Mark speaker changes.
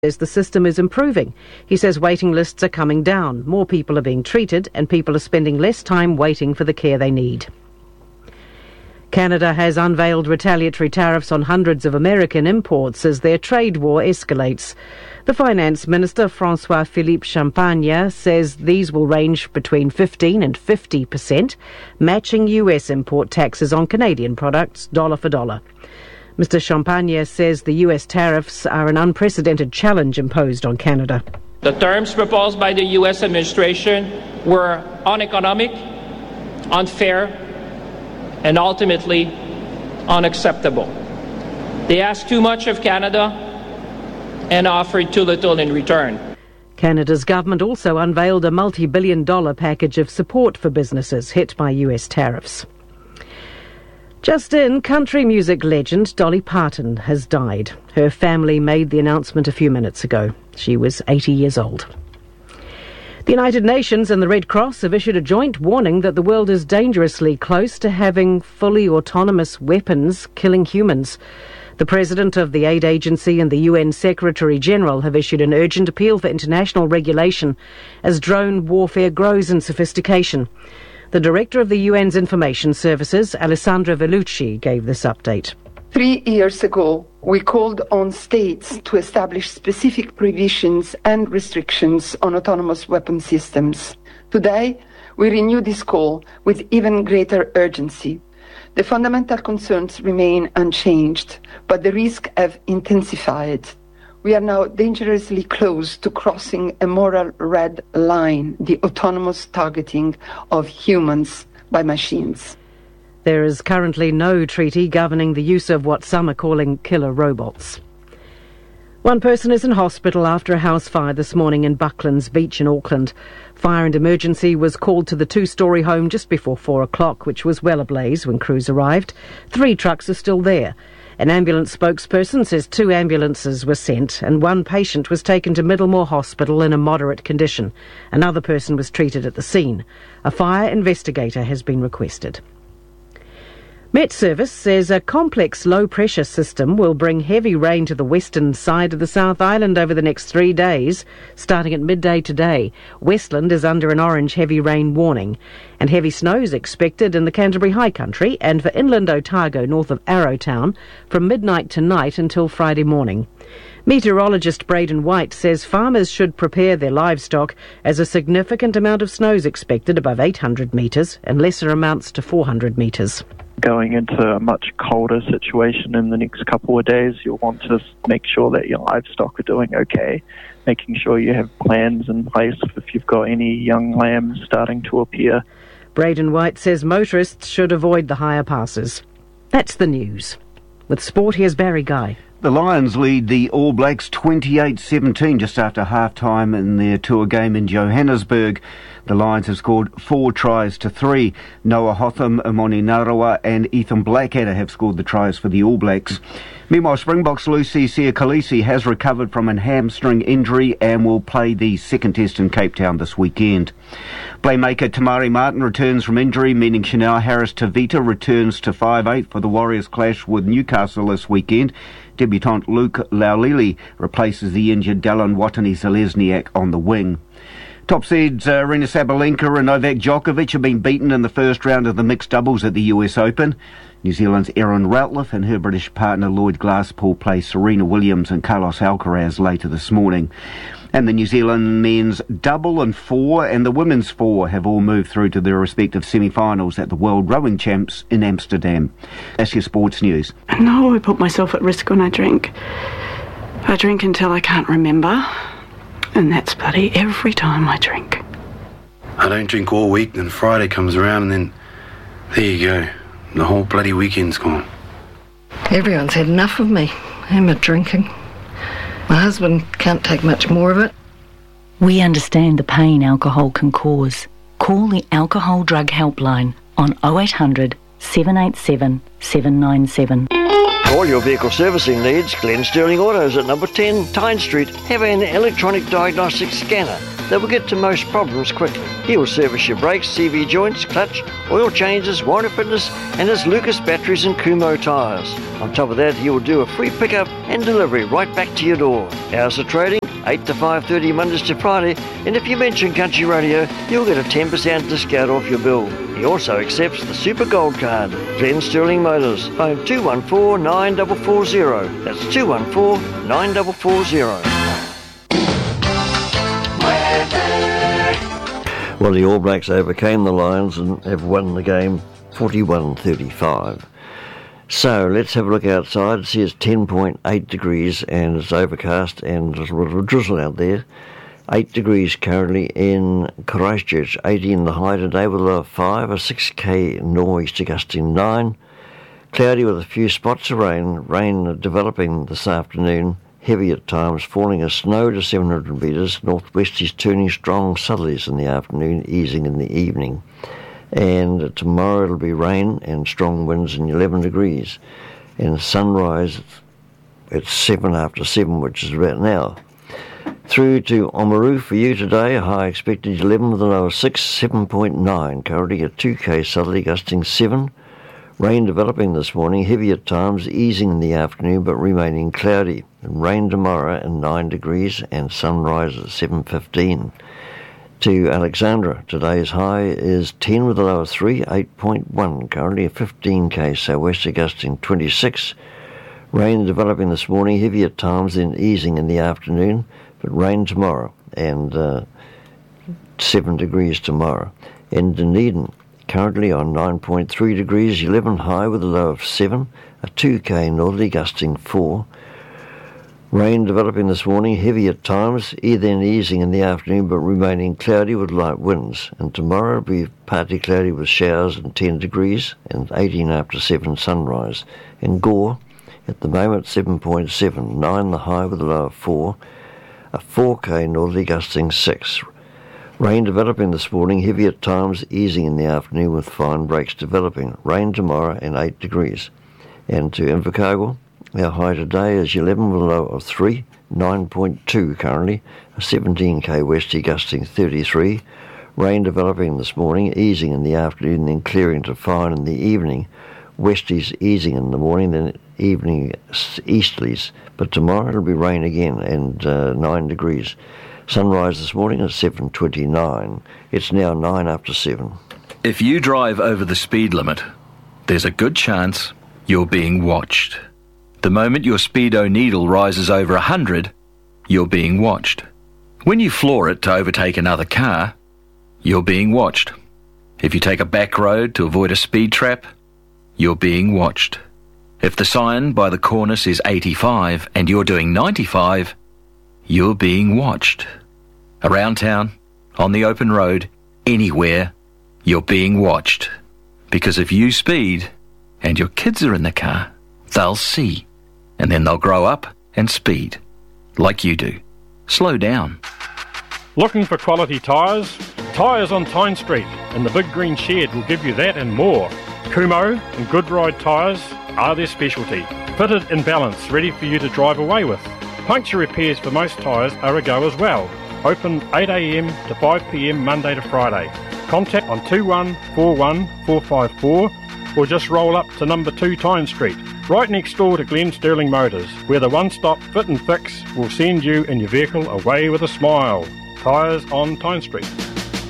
Speaker 1: says the system is improving. He says waiting lists are coming down, more people are being treated, and people are spending less time waiting for the care they need. Canada has unveiled retaliatory tariffs on hundreds of American imports as their trade war escalates. The Finance Minister, François-Philippe Champagne, says these will range between 15 and 50%, matching US import taxes on Canadian products dollar for dollar. Mr. Champagne says the US tariffs are an unprecedented challenge imposed on Canada.
Speaker 2: The terms proposed by the US administration were uneconomic, unfair, and ultimately unacceptable. They asked too much of Canada and offered too little in return.
Speaker 1: Canada's government also unveiled a multi-billion-dollar package of support for businesses hit by US tariffs. Just in, country music legend Dolly Parton has died. Her family made the announcement a few minutes ago. She was 80 years old. The United Nations and the Red Cross have issued a joint warning that the world is dangerously close to having fully autonomous weapons killing humans. The President of the Aid Agency and the UN Secretary-General have issued an urgent appeal for international regulation as drone warfare grows in sophistication. The Director of the UN's Information Services, Alessandra Vellucci, gave this update.
Speaker 3: 3 years ago, we called on states to establish specific provisions and restrictions on autonomous weapon systems. Today, we renew this call with even greater urgency. The fundamental concerns remain unchanged, but the risks have intensified. We are now dangerously close to crossing a moral red line, the autonomous targeting of humans by machines.
Speaker 1: There is currently no treaty governing the use of what some are calling killer robots. One person is in hospital after a house fire this morning in Bucklands Beach in Auckland. Fire and emergency was called to the two-storey home just before 4 o'clock, which was well ablaze when crews arrived. 3 trucks are still there. An ambulance spokesperson says 2 ambulances were sent and 1 patient was taken to Middlemore Hospital in a moderate condition. Another person was treated at the scene. A fire investigator has been requested. Met Service says a complex low-pressure system will bring heavy rain to the western side of the South Island over the next 3 days, starting at midday today. Westland is under an orange heavy rain warning, and heavy snow is expected in the Canterbury High Country and for inland Otago north of Arrowtown from midnight tonight until Friday morning. Meteorologist Braden White says farmers should prepare their livestock as a significant amount of snow is expected above 800 metres and lesser amounts to 400 metres.
Speaker 4: Going into a much colder situation in the next couple of days, you'll want to make sure that your livestock are doing okay, making sure you have plans in place if you've got any young lambs starting to appear.
Speaker 1: Braden White says motorists should avoid the higher passes. That's the news. With sport, here's Barry Guy.
Speaker 5: The Lions lead the All Blacks 28-17 just after half-time in their tour game in Johannesburg. The Lions have scored 4 tries to 3. Noah Hotham, Imoni Narawa and Ethan Blackadder have scored the tries for the All Blacks. Meanwhile, Springboks' Lucy Siakalisi has recovered from a hamstring injury and will play the second test in Cape Town this weekend. Playmaker Tamari Martin returns from injury, meaning Chanel Harris-Tavita returns to 5'8" for the Warriors' clash with Newcastle this weekend. Debutant Luke Laulili replaces the injured Dallin Watani-Zalesniak on the wing. Top seeds Aryna Sabalenka and Novak Djokovic have been beaten in the first round of the mixed doubles at the US Open. New Zealand's Erin Routliffe and her British partner Lloyd Glasspool play Serena Williams and Carlos Alcaraz later this morning. And the New Zealand men's double and 4 and the women's 4 have all moved through to their respective semi-finals at the World Rowing Champs in Amsterdam. That's your sports news.
Speaker 6: I know I put myself at risk when I drink. I drink until I can't remember, and that's bloody every time I drink.
Speaker 7: I don't drink all week, then Friday comes around and then there you go. The whole bloody weekend's gone.
Speaker 8: Everyone's had enough of me and my drinking. My husband can't take much more of it.
Speaker 9: We understand the pain alcohol can cause. Call the Alcohol Drug Helpline on 0800 787 797.
Speaker 10: For all your vehicle servicing needs, Glen Sterling Autos at number 10 Tyne Street have an electronic diagnostic scanner they will get to most problems quickly. He will service your brakes, CV joints, clutch, oil changes, warranty fitness, and his Lucas batteries and Kumho tyres. On top of that, he will do a free pickup and delivery right back to your door. Hours of trading, 8 to 5:30 Mondays to Friday, and if you mention Country Radio, you'll get a 10% discount off your bill. He also accepts the Super Gold Card. Glen Stirling Motors, phone 214 9440. That's 214 9440. Well, the All Blacks overcame the Lions and have won the game 41-35. So let's have a look outside. It says 10.8 degrees and it's overcast and there's a little drizzle out there. 8 degrees currently in Christchurch, 18 the high today with a low of 5, a 6k nor'easter gusting 9. Cloudy with a few spots of rain developing this afternoon, heavy at times, falling as snow to 700 metres, northwesties turning strong southerlies in the afternoon, easing in the evening. And tomorrow it'll be rain and strong winds and 11 degrees. And sunrise at 7 after 7, which is about now. Through to Oamaru for you today, a high expected 11 with a low of 6, 7.9. Currently at 2k southerly gusting 7. Rain developing this morning, heavy at times, easing in the afternoon but remaining cloudy. And rain tomorrow at 9 degrees and sunrise at 7:15. To Alexandra, today's high is 10 with a low of 3, 8.1. Currently at 15k southwester gusting 26. Rain developing this morning, heavy at times, then easing in the afternoon, but rain tomorrow and 7 degrees tomorrow. And Dunedin, currently on 9.3 degrees, 11 high with a low of 7, a 2k northerly gusting 4. Rain developing this morning, heavy at times, then easing in the afternoon but remaining cloudy with light winds. And tomorrow will be partly cloudy with showers and 10 degrees and 18 after 7 sunrise. And Gore, at the moment 7.7, 9 the high with a low of 4, a 4k northerly gusting 6. Rain developing this morning, heavy at times, easing in the afternoon with fine breaks developing. Rain tomorrow and 8 degrees. And to Invercargill, our high today is 11 with a low of 3, 9.2 currently, a 17k westy gusting 33. Rain developing this morning, easing in the afternoon, then clearing to fine in the evening. Westies easing in the morning, then evening easterlies. But tomorrow it'll be rain again and 9 degrees. Sunrise this morning at 7:29. It's now 9 after 7.
Speaker 11: If you drive over the speed limit, there's a good chance you're being watched. The moment your speedo needle rises over 100, you're being watched. When you floor it to overtake another car, you're being watched. If you take a back road to avoid a speed trap, you're being watched. If the sign by the corner says 85 and you're doing 95, you're being watched. Around town, on the open road, anywhere, you're being watched. Because if you speed and your kids are in the car, they'll see. And then they'll grow up and speed, like you do. Slow down.
Speaker 12: Looking for quality tyres? Tyres on Tyne Street and the Big Green Shed will give you that and more. Kumho and Good Ride tyres are their specialty. Fitted in balance, ready for you to drive away with. Puncture repairs for most tyres are a go as well. Open 8am to 5pm Monday to Friday. Contact on 2141 454 or just roll up to number 2 Tyne Street, right next door to Glen Stirling Motors, where the one-stop fit and fix will send you and your vehicle away with a smile. Tyres on Tyne Street.